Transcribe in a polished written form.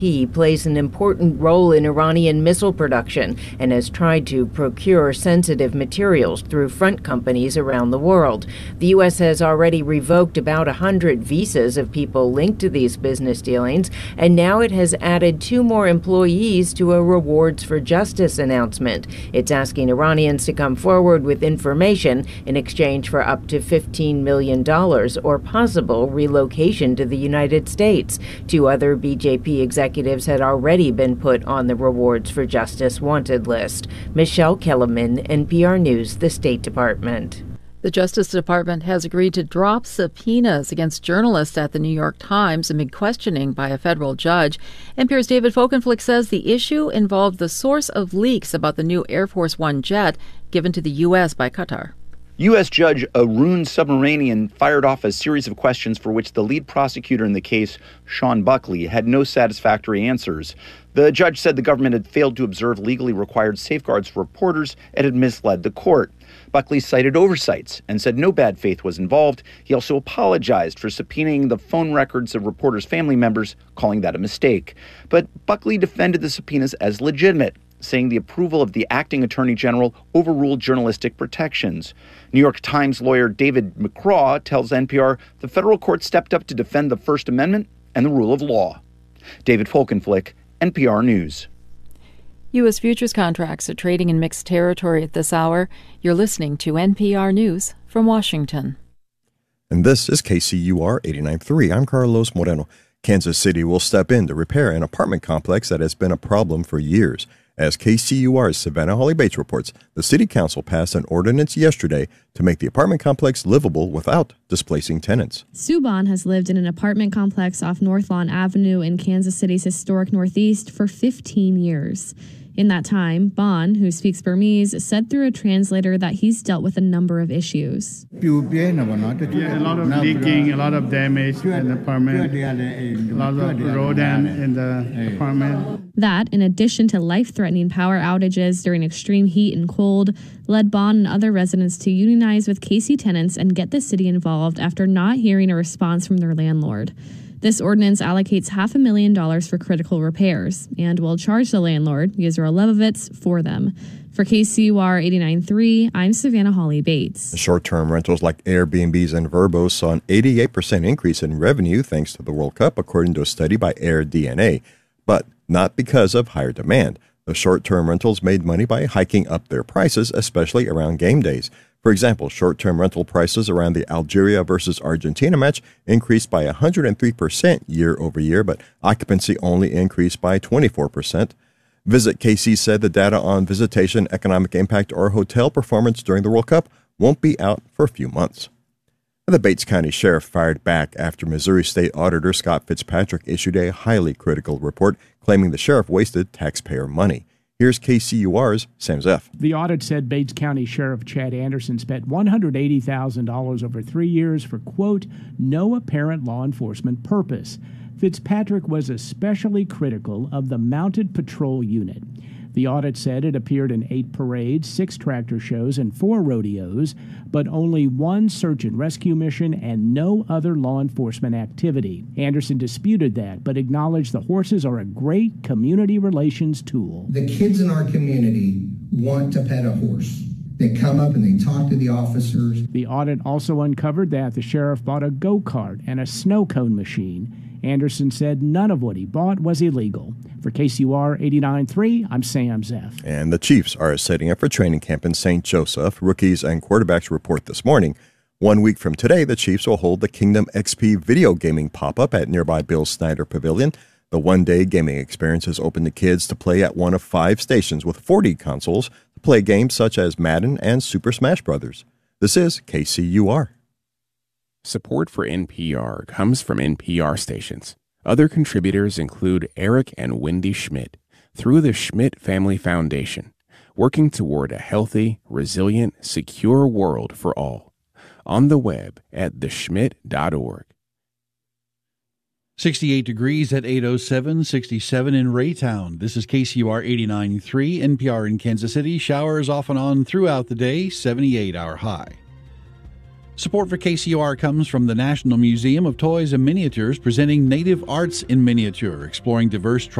He plays an important role in Iranian missile production and has tried to procure sensitive materials through front companies around the world. The U.S. has already revoked about 100 visas of people linked to these business dealings, and now it has added 2 more employees to a Rewards for Justice announcement. It's asking Iranians to come forward with information in exchange for up to $15 million or possible relocation to the United States. 2 other BJP executives had already been put on the Rewards for Justice wanted list. Michelle Kellerman, NPR News, the State Department. The Justice Department has agreed to drop subpoenas against journalists at the New York Times amid questioning by a federal judge. NPR's David Folkenflik says the issue involved the source of leaks about the new Air Force One jet given to the U.S. by Qatar. U.S. Judge Arun Subramanian fired off a series of questions for which the lead prosecutor in the case, Sean Buckley, had no satisfactory answers. The judge said the government had failed to observe legally required safeguards for reporters and had misled the court. Buckley cited oversights and said no bad faith was involved. He also apologized for subpoenaing the phone records of reporters' family members, calling that a mistake. But Buckley defended the subpoenas as legitimate, saying the approval of the acting attorney general overruled journalistic protections. New York Times lawyer David McCraw tells NPR the federal court stepped up to defend the First Amendment and the rule of law. David Folkenflik, NPR News. U.S. futures contracts are trading in mixed territory at this hour. You're listening to NPR News from Washington. And this is KCUR 89.3. I'm Carlos Moreno. Kansas City will step in to repair an apartment complex that has been a problem for years. As KCUR's Savannah Holly Bates reports, the City Council passed an ordinance yesterday to make the apartment complex livable without displacing tenants. Sue Bond has lived in an apartment complex off North Lawn Avenue in Kansas City's historic Northeast for 15 years. In that time, Bond, who speaks Burmese, said through a translator that he's dealt with a number of issues. A lot of leaking, a lot of damage in the apartment, a lot of rodent in the apartment. That, in addition to life-threatening power outages during extreme heat and cold, led Bond and other residents to unionize with KC tenants and get the city involved after not hearing a response from their landlord. This ordinance allocates $500,000 for critical repairs and will charge the landlord, Yisrael Levovitz, for them. For KCUR 89.3, I'm Savannah Holly Bates. Short-term rentals like Airbnbs and Vrbo saw an 88% increase in revenue thanks to the World Cup, according to a study by AirDNA. But not because of higher demand. The short-term rentals made money by hiking up their prices, especially around game days. For example, short-term rental prices around the Algeria versus Argentina match increased by 103% year over year, but occupancy only increased by 24%. Visit KC said the data on visitation, economic impact, or hotel performance during the World Cup won't be out for a few months. The Bates County Sheriff fired back after Missouri State Auditor Scott Fitzpatrick issued a highly critical report claiming the sheriff wasted taxpayer money. Here's KCUR's Sam Zeff. The audit said Bates County Sheriff Chad Anderson spent $180,000 over 3 years for, quote, no apparent law enforcement purpose. Fitzpatrick was especially critical of the Mounted Patrol Unit. The audit said it appeared in 8 parades, 6 tractor shows, and 4 rodeos, but only 1 search and rescue mission and no other law enforcement activity. Anderson disputed that, but acknowledged the horses are a great community relations tool. The kids in our community want to pet a horse. They come up and they talk to the officers. The audit also uncovered that the sheriff bought a go-kart and a snow cone machine. Anderson said none of what he bought was illegal. For KCUR 89.3, I'm Sam Zeff. And the Chiefs are setting up for training camp in St. Joseph. Rookies and quarterbacks report this morning. 1 week from today, the Chiefs will hold the Kingdom XP video gaming pop-up at nearby Bill Snyder Pavilion. The one-day gaming experience is open to kids to play at one of 5 stations with 40 consoles to play games such as Madden and Super Smash Bros. This is KCUR. Support for NPR comes from NPR stations. Other contributors include Eric and Wendy Schmidt through the Schmidt Family Foundation, working toward a healthy, resilient, secure world for all. On the web at theschmidt.org. 68 degrees at 8:07, 67 in Raytown. This is KCUR 89.3, NPR in Kansas City. Showers off and on throughout the day, 78 our high. Support for KCOR comes from the National Museum of Toys and Miniatures, presenting Native Arts in Miniature, exploring diverse